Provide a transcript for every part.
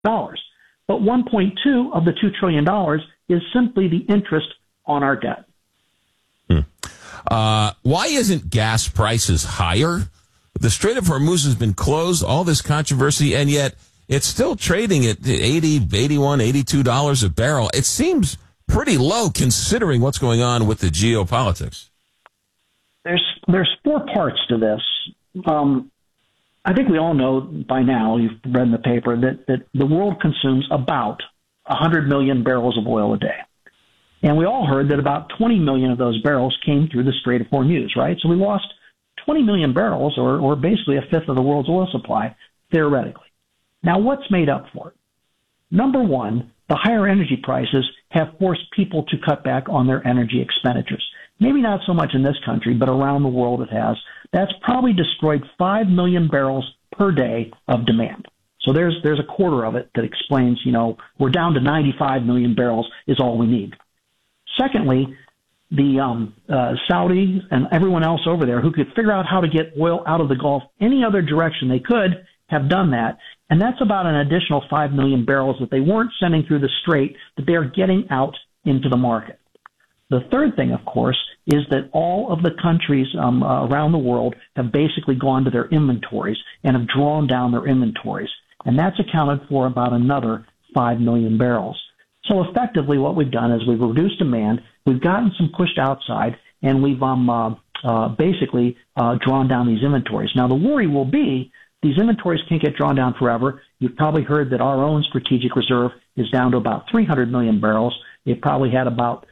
But 1.2 of the $2 trillion is simply the interest on our debt. Why isn't gas prices higher? The Strait of Hormuz has been closed, all this controversy, and yet it's still trading at $80, $81, $82 a barrel. It seems pretty low considering what's going on with the geopolitics. There's four parts to this. I think we all know by now, you've read in the paper, that the world consumes about 100 million barrels of oil a day. And we all heard that about 20 million of those barrels came through the Strait of Hormuz, right? So we lost 20 million barrels, or basically a fifth of the world's oil supply, theoretically. Now, what's made up for it? Number one, the higher energy prices have forced people to cut back on their energy expenditures. Maybe not so much in this country, but around the world it has. That's probably destroyed 5 million barrels per day of demand. So there's a quarter of it that explains, we're down to 95 million barrels is all we need. Secondly, the Saudis and everyone else over there who could figure out how to get oil out of the Gulf any other direction they could have done that. And that's about an additional 5 million barrels that they weren't sending through the Strait that they're getting out into the market. The third thing, of course, is that all of the countries around the world have basically gone to their inventories and have drawn down their inventories. And that's accounted for about another 5 million barrels. So effectively what we've done is we've reduced demand, we've gotten some pushed outside, and we've basically drawn down these inventories. Now, the worry will be these inventories can't get drawn down forever. You've probably heard that our own strategic reserve is down to about 300 million barrels. It probably had about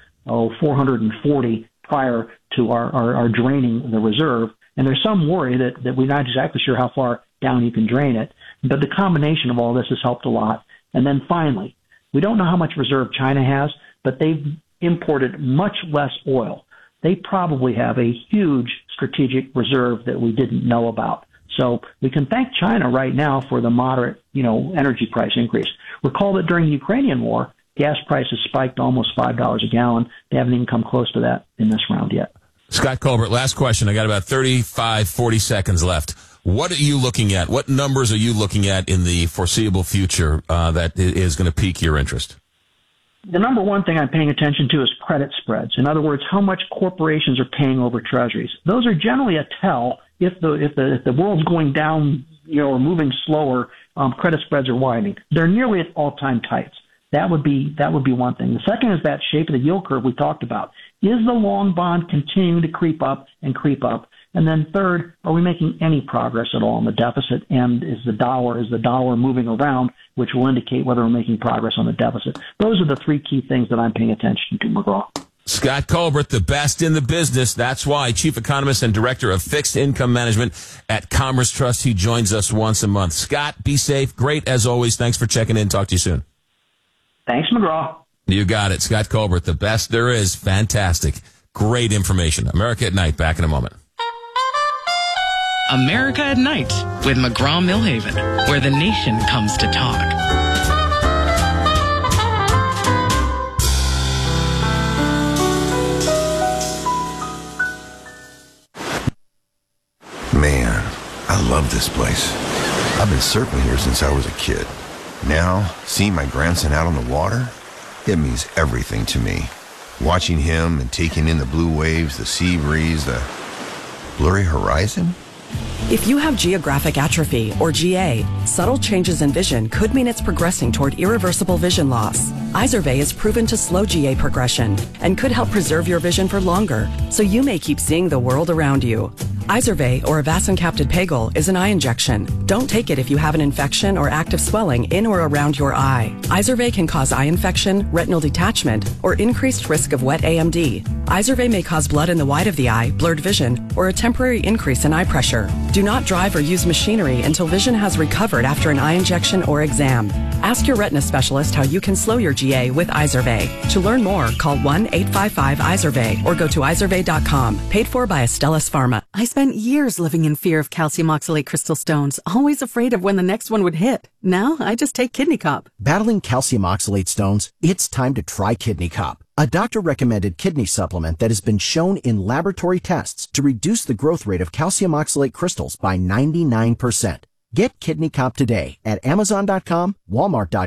440 prior to our draining the reserve. And there's some worry that we're not exactly sure how far down you can drain it. But the combination of all this has helped a lot. And then finally, we don't know how much reserve China has, but they've imported much less oil. They probably have a huge strategic reserve that we didn't know about. So we can thank China right now for the moderate, energy price increase. Recall that during the Ukrainian war, gas prices spiked almost $5 a gallon. They haven't even come close to that in this round yet. Scott Colbert, last question. I got about 40 seconds left. What are you looking at? What numbers are you looking at in the foreseeable future that is going to pique your interest? The number one thing I'm paying attention to is credit spreads. In other words, how much corporations are paying over treasuries. Those are generally a tell if the world's going down, or moving slower. Credit spreads are widening. They're nearly at all-time tights. That would be one thing. The second is that shape of the yield curve we talked about. Is the long bond continuing to creep up and creep up? And then third, are we making any progress at all in the deficit? And is the dollar moving around, which will indicate whether we're making progress on the deficit? Those are the three key things that I'm paying attention to, McGraw. Scott Colbert, the best in the business. That's why, Chief Economist and Director of Fixed Income Management at Commerce Trust. He joins us once a month. Scott, be safe. Great as always. Thanks for checking in. Talk to you soon. Thanks, McGraw. You got it. Scott Colbert, the best there is. Fantastic. Great information. America at Night. Back in a moment. America at Night with McGraw-Milhaven, where the nation comes to talk. Man, I love this place. I've been surfing here since I was a kid. Now, seeing my grandson out on the water, it means everything to me. Watching him and taking in the blue waves, the sea breeze, the blurry horizon. If you have geographic atrophy, or GA, subtle changes in vision could mean it's progressing toward irreversible vision loss. Izervay is proven to slow GA progression and could help preserve your vision for longer, so you may keep seeing the world around you. Izervay, or avacincaptad pegol, is an eye injection. Don't take it if you have an infection or active swelling in or around your eye. Izervay can cause eye infection, retinal detachment, or increased risk of wet AMD. Izervay may cause blood in the white of the eye, blurred vision, or a temporary increase in eye pressure. Do not drive or use machinery until vision has recovered after an eye injection or exam. Ask your retina specialist how you can slow your GA with Izervay. To learn more, call 1-855-IZERVAY or go to izervay.com. Paid for by Astellas Pharma. I spent years living in fear of calcium oxalate crystal stones, always afraid of when the next one would hit. Now, I just take Kidney Cup. Battling calcium oxalate stones? It's time to try Kidney Cup, a doctor-recommended kidney supplement that has been shown in laboratory tests to reduce the growth rate of calcium oxalate crystals by 99%. Get Kidney Cop today at Amazon.com, Walmart.com,